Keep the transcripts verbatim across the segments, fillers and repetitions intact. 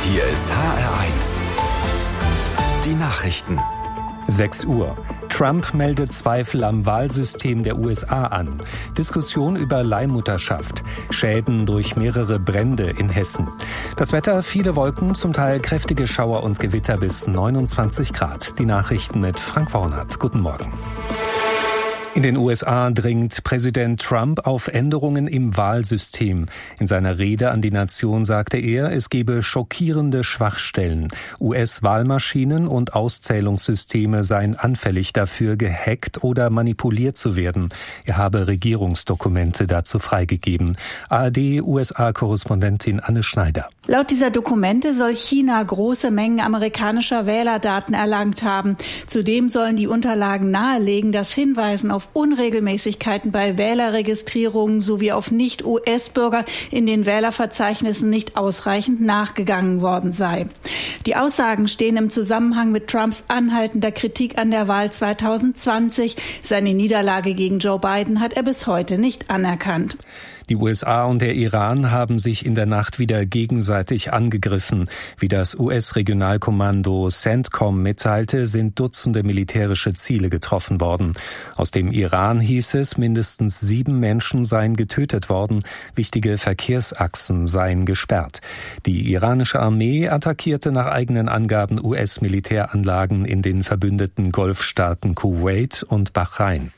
Hier ist H R eins. Die Nachrichten. sechs Uhr. Trump meldet Zweifel am Wahlsystem der U S A an. Diskussion über Leihmutterschaft. Schäden durch mehrere Brände in Hessen. Das Wetter, viele Wolken, zum Teil kräftige Schauer und Gewitter bis neunundzwanzig Grad. Die Nachrichten mit Frank Wornert. Guten Morgen. In den U S A dringt Präsident Trump auf Änderungen im Wahlsystem. In seiner Rede an die Nation sagte er, es gebe schockierende Schwachstellen. U S-Wahlmaschinen und Auszählungssysteme seien anfällig dafür, gehackt oder manipuliert zu werden. Er habe Regierungsdokumente dazu freigegeben. A R D-U S A-Korrespondentin Anne Schneider. Laut dieser Dokumente soll China große Mengen amerikanischer Wählerdaten erlangt haben. Zudem sollen die Unterlagen nahelegen, dass Hinweisen auf Unregelmäßigkeiten bei Wählerregistrierungen sowie auf Nicht-U S-Bürger in den Wählerverzeichnissen nicht ausreichend nachgegangen worden sei. Die Aussagen stehen im Zusammenhang mit Trumps anhaltender Kritik an der Wahl zweitausendzwanzig. Seine Niederlage gegen Joe Biden hat er bis heute nicht anerkannt. Die U S A und der Iran haben sich in der Nacht wieder gegenseitig angegriffen. Wie das U S-Regionalkommando CENTCOM mitteilte, sind Dutzende militärische Ziele getroffen worden. Aus dem Iran hieß es, mindestens sieben Menschen seien getötet worden, wichtige Verkehrsachsen seien gesperrt. Die iranische Armee attackierte nach eigenen Angaben U S-Militäranlagen in den verbündeten Golfstaaten Kuwait und Bahrain.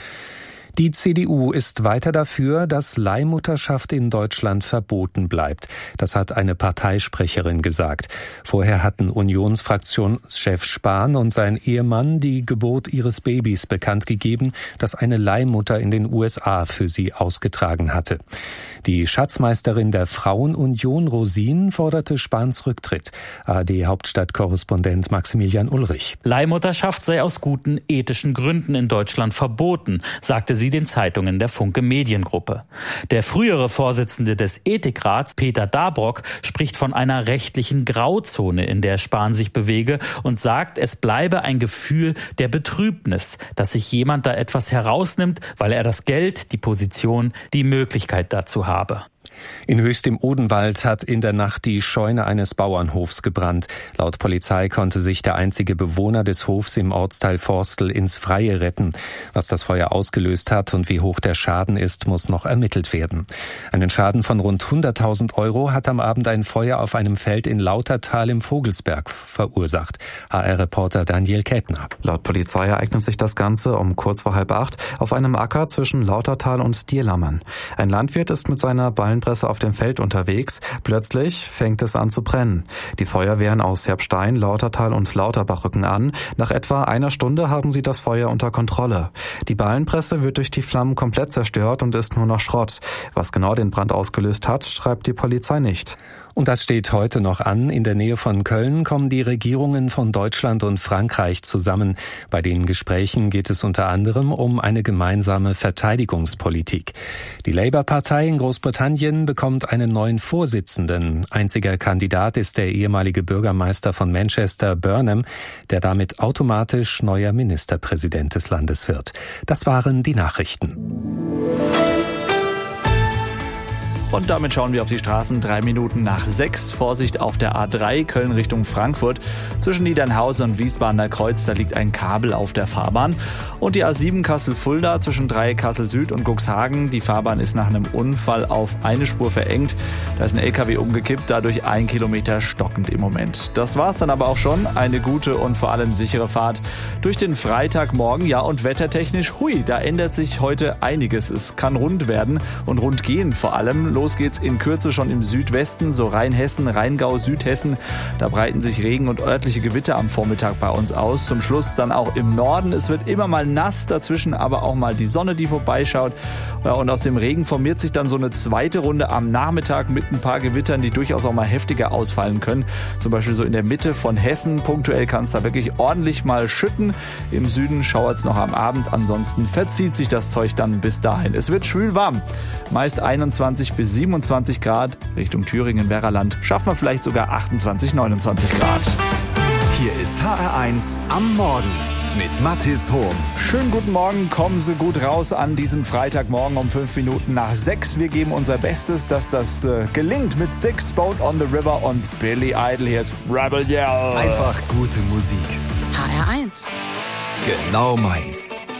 Die C D U ist weiter dafür, dass Leihmutterschaft in Deutschland verboten bleibt. Das hat eine Parteisprecherin gesagt. Vorher hatten Unionsfraktionschef Spahn und sein Ehemann die Geburt ihres Babys bekannt gegeben, das eine Leihmutter in den U S A für sie ausgetragen hatte. Die Schatzmeisterin der Frauenunion Rosin forderte Spahns Rücktritt. A R D-Hauptstadtkorrespondent Maximilian Ulrich. Leihmutterschaft sei aus guten ethischen Gründen in Deutschland verboten, sagte sie den Zeitungen der Funke Mediengruppe. Der frühere Vorsitzende des Ethikrats, Peter Dabrock, spricht von einer rechtlichen Grauzone, in der Spahn sich bewege und sagt, es bleibe ein Gefühl der Betrübnis, dass sich jemand da etwas herausnimmt, weil er das Geld, die Position, die Möglichkeit dazu habe. habe. In Höchst im Odenwald hat in der Nacht die Scheune eines Bauernhofs gebrannt. Laut Polizei konnte sich der einzige Bewohner des Hofs im Ortsteil Forstel ins Freie retten. Was das Feuer ausgelöst hat und wie hoch der Schaden ist, muss noch ermittelt werden. Einen Schaden von rund hunderttausend Euro hat am Abend ein Feuer auf einem Feld in Lautertal im Vogelsberg verursacht. H R-Reporter Daniel Kätner. Laut Polizei ereignet sich das Ganze um kurz vor halb acht auf einem Acker zwischen Lautertal und Dierlammern. Ein Landwirt ist mit seiner Ballenpresse auf dem Feld unterwegs. Plötzlich fängt es an zu brennen. Die Feuerwehren aus Herbstein, Lautertal und Lauterbach rücken an. Nach etwa einer Stunde haben sie das Feuer unter Kontrolle. Die Ballenpresse wird durch die Flammen komplett zerstört und ist nur noch Schrott. Was genau den Brand ausgelöst hat, schreibt die Polizei nicht. Und das steht heute noch an. In der Nähe von Köln kommen die Regierungen von Deutschland und Frankreich zusammen. Bei den Gesprächen geht es unter anderem um eine gemeinsame Verteidigungspolitik. Die Labour-Partei in Großbritannien bekommt einen neuen Vorsitzenden. Einziger Kandidat ist der ehemalige Bürgermeister von Manchester, Burnham, der damit automatisch neuer Ministerpräsident des Landes wird. Das waren die Nachrichten. Und damit schauen wir auf die Straßen. Drei Minuten nach sechs. Vorsicht auf der A drei, Köln Richtung Frankfurt. Zwischen Niedernhausen und Wiesbadener Kreuz, da liegt ein Kabel auf der Fahrbahn. Und die A sieben Kassel-Fulda zwischen Dreieck Kassel Süd und Cuxhagen. Die Fahrbahn ist nach einem Unfall auf eine Spur verengt. Da ist ein L K W umgekippt, dadurch ein Kilometer stockend im Moment. Das war's dann aber auch schon. Eine gute und vor allem sichere Fahrt durch den Freitagmorgen. Ja, und wettertechnisch, hui, da ändert sich heute einiges. Es kann rund werden und rund gehen vor allem. Los geht's in Kürze schon im Südwesten, so Rheinhessen, Rheingau, Südhessen. Da breiten sich Regen und örtliche Gewitter am Vormittag bei uns aus. Zum Schluss dann auch im Norden. Es wird immer mal nass, dazwischen aber auch mal die Sonne, die vorbeischaut. Ja, und aus dem Regen formiert sich dann so eine zweite Runde am Nachmittag mit ein paar Gewittern, die durchaus auch mal heftiger ausfallen können. Zum Beispiel so in der Mitte von Hessen. Punktuell kann es da wirklich ordentlich mal schütten. Im Süden schauert es noch am Abend. Ansonsten verzieht sich das Zeug dann bis dahin. Es wird schwül warm. Meist einundzwanzig bis siebenundzwanzig Grad. Richtung Thüringen, Werraland schaffen wir vielleicht sogar achtundzwanzig, neunundzwanzig Grad. Hier ist H R eins am Morgen. mit Mathis Hohm. Schönen guten Morgen, kommen Sie gut raus an diesem Freitagmorgen um fünf Minuten nach sechs. Wir geben unser Bestes, dass das äh, gelingt mit Styx, Boat on the River und Billy Idol. Hier ist Rebel Yell. Einfach gute Musik. H R eins. Genau meins.